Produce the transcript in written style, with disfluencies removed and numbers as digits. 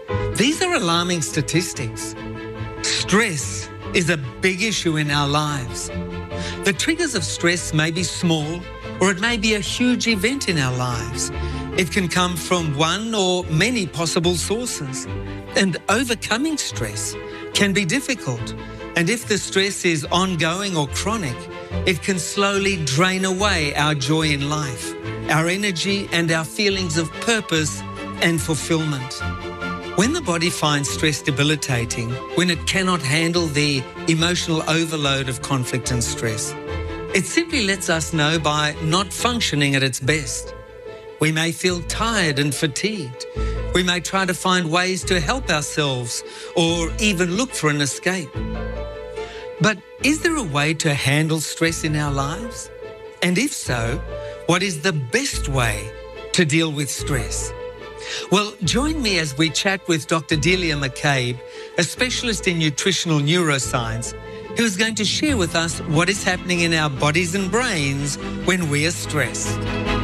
These are alarming statistics. Stress is a big issue in our lives. The triggers of stress may be small, or it may be a huge event in our lives. It can come from one or many possible sources. And overcoming stress can be difficult. And if the stress is ongoing or chronic, it can slowly drain away our joy in life, our energy and our feelings of purpose and fulfillment. When the body finds stress debilitating, when it cannot handle the emotional overload of conflict and stress, it simply lets us know by not functioning at its best. We may feel tired and fatigued. We may try to find ways to help ourselves or even look for an escape. But is there a way to handle stress in our lives? And if so, what is the best way to deal with stress? Well, join me as we chat with Dr. Delia McCabe, a specialist in nutritional neuroscience, who is going to share with us what is happening in our bodies and brains when we are stressed.